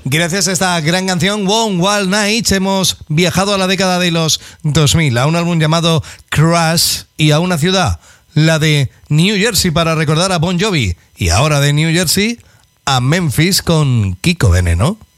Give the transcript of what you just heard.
Gracias a esta gran canción, One Wild Night, hemos viajado a la década de los 2000, a un álbum llamado Crash y a una ciudad, la de New Jersey, para recordar a Bon Jovi. Y ahora de New Jersey a Memphis con Kiko Veneno.